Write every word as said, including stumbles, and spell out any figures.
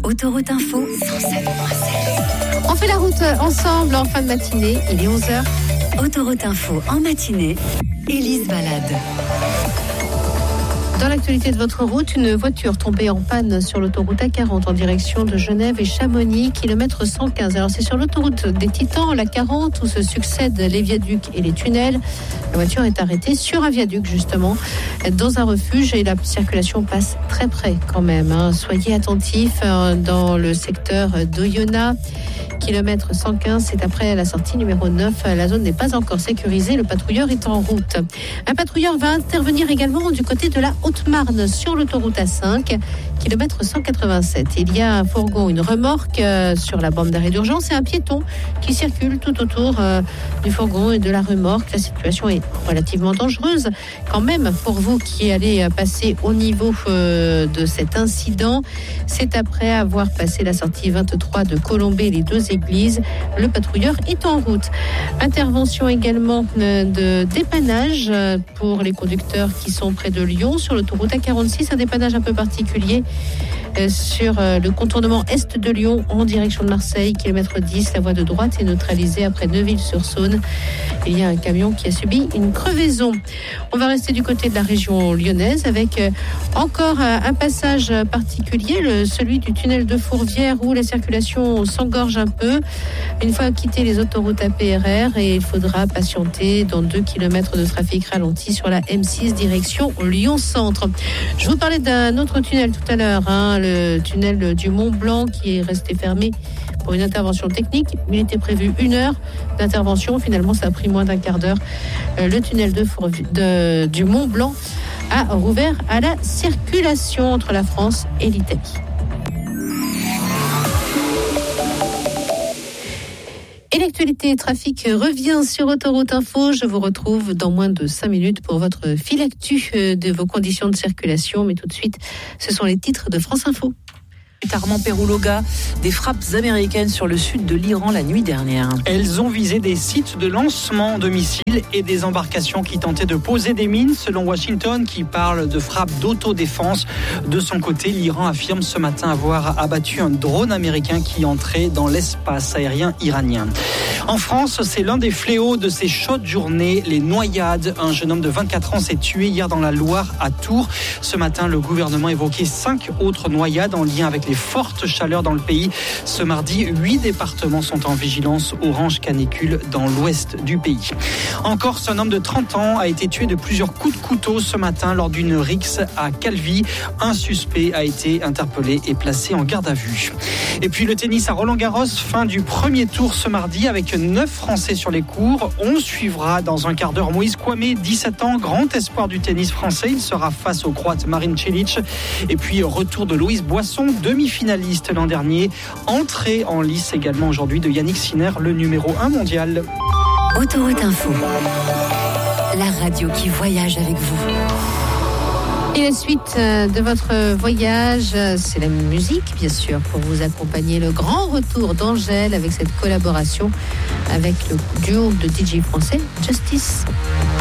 Autoroute Info, cent sept point sept. On fait la route ensemble en fin de matinée, il est onze heures. Autoroute Info en matinée, Élise Balade. Dans l'actualité de votre route, une voiture tombée en panne sur l'autoroute A quarante en direction de Genève et Chamonix, kilomètre cent quinze. Alors c'est sur l'autoroute des Titans, la quarante, où se succèdent les viaducs et les tunnels. La voiture est arrêtée sur un viaduc justement, dans un refuge, et la circulation passe très près quand même. Hein. Soyez attentifs dans le secteur d'Oyonnax. Kilomètre cent quinze, c'est après la sortie numéro neuf. La zone n'est pas encore sécurisée. Le patrouilleur est en route. Un patrouilleur va intervenir également du côté de la Haute-Marne sur l'autoroute A cinq, kilomètre cent quatre-vingt-sept. Il y a un fourgon, une remorque euh, sur la bande d'arrêt d'urgence et un piéton qui circule tout autour euh, du fourgon et de la remorque. La situation est relativement dangereuse quand même pour vous qui allez passer au niveau euh, de cet incident. C'est après avoir passé la sortie vingt-trois de Colombey, les deux églises. Le patrouilleur est en route. Intervention également euh, de dépannage euh, pour les conducteurs qui sont près de Lyon sur l'autoroute A quarante-six, un dépannage un peu particulier euh, sur euh, le contournement est de Lyon en direction de Marseille, kilomètre dix. La voie de droite est neutralisée après Neuville-sur-Saône. Il y a un camion qui a subi une crevaison. On va rester du côté de la région lyonnaise avec euh, encore euh, un passage particulier, le, celui du tunnel de Fourvière, où la circulation s'engorge un peu. Une fois quitté les autoroutes A P R R, et il faudra patienter dans deux kilomètres de trafic ralenti sur la M six direction Lyon-Centre. Je vous parlais d'un autre tunnel tout à l'heure, hein, le tunnel du Mont-Blanc qui est resté fermé pour une intervention technique. Il était prévu une heure d'intervention. Finalement, ça a pris moins d'un quart d'heure. Euh, le tunnel de Fourvi- de, du Mont-Blanc a rouvert à la circulation entre la France et l'Italie. Et l'actualité trafic revient sur Autoroute Info. Je vous retrouve dans moins de cinq minutes pour votre fil actu de vos conditions de circulation. Mais tout de suite, ce sont les titres de France Info. Armand Perouloga, des frappes américaines sur le sud de l'Iran la nuit dernière. Elles ont visé des sites de lancement de missiles et des embarcations qui tentaient de poser des mines, selon Washington, qui parle de frappes d'autodéfense. De son côté, l'Iran affirme ce matin avoir abattu un drone américain qui entrait dans l'espace aérien iranien. En France, c'est l'un des fléaux de ces chaudes journées, les noyades. Un jeune homme de vingt-quatre ans s'est tué hier dans la Loire, à Tours. Ce matin, le gouvernement évoquait cinq autres noyades en lien avec les fortes chaleurs dans le pays. Ce mardi, huit départements sont en vigilance orange canicule dans l'ouest du pays. En Corse, un homme de trente ans a été tué de plusieurs coups de couteau ce matin lors d'une rixe à Calvi. Un suspect a été interpellé et placé en garde à vue. Et puis le tennis à Roland-Garros, fin du premier tour ce mardi avec neuf Français sur les cours. On suivra dans un quart d'heure Moïse Kouamé, dix-sept ans, grand espoir du tennis français. Il sera face au Croate Marin Cilic. Et puis retour de Louise Boisson, demi-finaliste l'an dernier. Entrée en lice également aujourd'hui de Yannick Sinner, le numéro un mondial. Autoroute Info, la radio qui voyage avec vous. Et la suite de votre voyage, c'est la musique, bien sûr, pour vous accompagner. Le grand retour d'Angèle avec cette collaboration avec le duo de D J français Justice.